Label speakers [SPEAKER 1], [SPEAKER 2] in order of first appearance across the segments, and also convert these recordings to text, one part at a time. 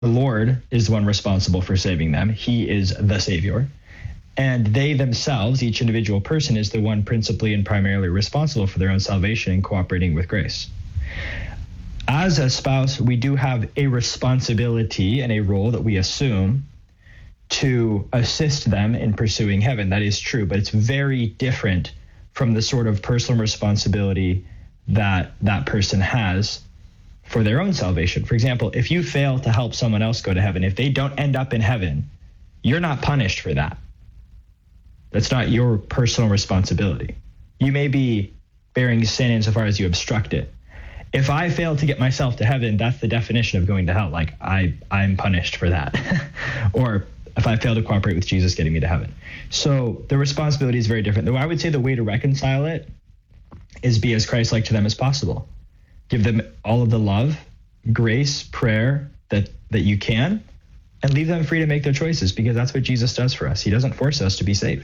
[SPEAKER 1] The Lord is the one responsible for saving them. He is the Savior. And they themselves, each individual person, is the one principally and primarily responsible for their own salvation and cooperating with grace. As a spouse, we do have a responsibility and a role that we assume to assist them in pursuing heaven. That is true, but it's very different from the sort of personal responsibility that that person has for their own salvation. For example, if you fail to help someone else go to heaven, if they don't end up in heaven, you're not punished for that. That's not your personal responsibility. You may be bearing sin insofar as you obstruct it. If I fail to get myself to heaven, that's the definition of going to hell. Like I'm punished for that. Or if I fail to cooperate with Jesus getting me to heaven. So the responsibility is very different. Though I would say the way to reconcile it is be as Christ-like to them as possible. Give them all of the love, grace, prayer that you can, and leave them free to make their choices, because that's what Jesus does for us. He doesn't force us to be saved.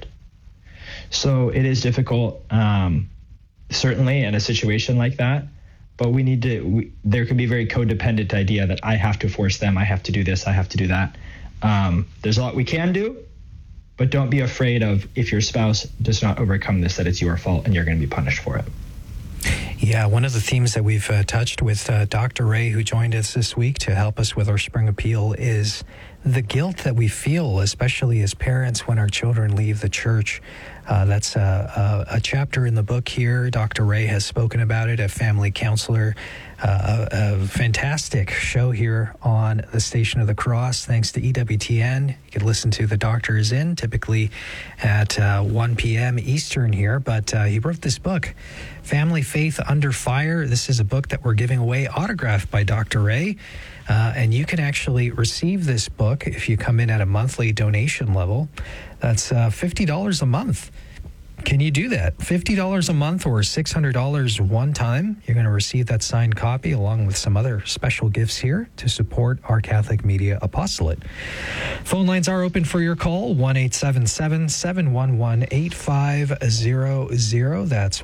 [SPEAKER 1] So it is difficult, certainly in a situation like that, but there can be a very codependent idea that I have to force them, I have to do this, I have to do that. There's a lot we can do, but don't be afraid of, if your spouse does not overcome this, that it's your fault and you're going to be punished for it.
[SPEAKER 2] Yeah, one of the themes that we've touched with Dr. Ray, who joined us this week to help us with our spring appeal, is the guilt that we feel, especially as parents, when our children leave the church. That's a chapter in the book here. Dr. Ray has spoken about it, a family counselor. A fantastic show here on the Station of the Cross, thanks to EWTN. You can listen to The Doctor Is In, typically at 1 p.m. Eastern here. But he wrote this book, Family Faith Under Fire. This is a book that we're giving away, autographed by Dr. Ray. And you can actually receive this book if you come in at a monthly donation level. That's $50 a month. Can you do that? $50 a month or $600 one time. You're going to receive that signed copy along with some other special gifts here to support our Catholic Media Apostolate. Phone lines are open for your call, 1-877-711-8500. That's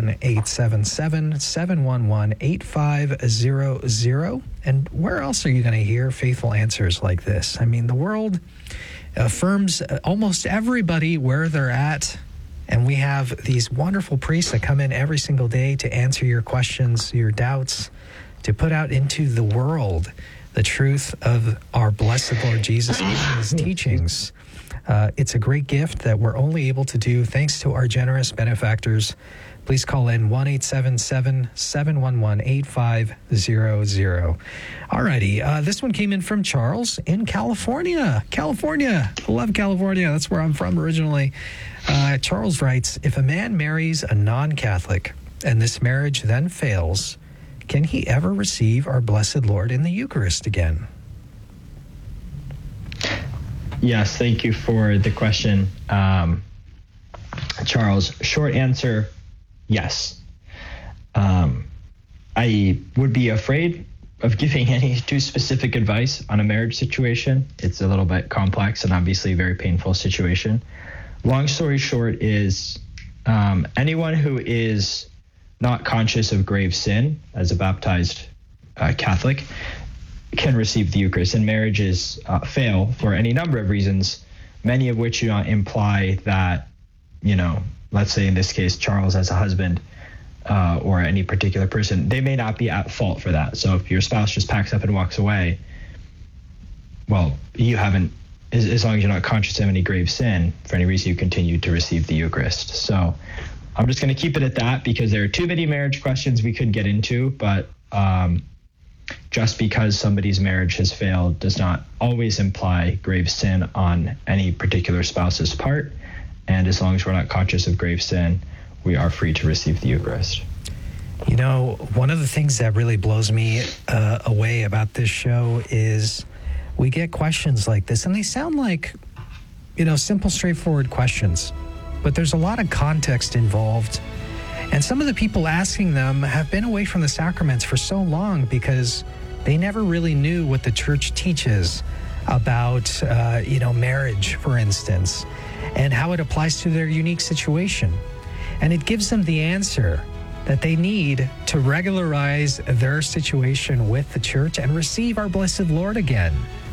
[SPEAKER 2] 1-877-711-8500. And where else are you going to hear faithful answers like this? I mean, the world affirms almost everybody where they're at. And we have these wonderful priests that come in every single day to answer your questions, your doubts, to put out into the world the truth of our blessed Lord Jesus and his teachings. It's a great gift that we're only able to do thanks to our generous benefactors. Please call in 1-877-711-8500. All righty. This one came in from Charles in California. California. I love California. That's where I'm from originally. Charles writes, if a man marries a non-Catholic and this marriage then fails, can he ever receive our blessed Lord in the Eucharist again?
[SPEAKER 1] Yes, thank you for the question, Charles. Short answer, yes. I would be afraid of giving any too specific advice on a marriage situation. It's a little bit complex and obviously a very painful situation. Long story short is anyone who is not conscious of grave sin as a baptized Catholic can receive the Eucharist, and marriages fail for any number of reasons, many of which imply that, let's say in this case, Charles as a husband or any particular person, they may not be at fault for that. So if your spouse just packs up and walks away, well, you haven't, as long as you're not conscious of any grave sin, for any reason you continue to receive the Eucharist. So I'm just going to keep it at that because there are too many marriage questions we could get into, but just because somebody's marriage has failed does not always imply grave sin on any particular spouse's part. And as long as we're not conscious of grave sin, we are free to receive the Eucharist.
[SPEAKER 2] One of the things that really blows me away about this show is we get questions like this, and they sound like, simple, straightforward questions. But there's a lot of context involved. And some of the people asking them have been away from the sacraments for so long because they never really knew what the church teaches about, marriage, for instance, and how it applies to their unique situation. And it gives them the answer that they need to regularize their situation with the church and receive our blessed Lord again.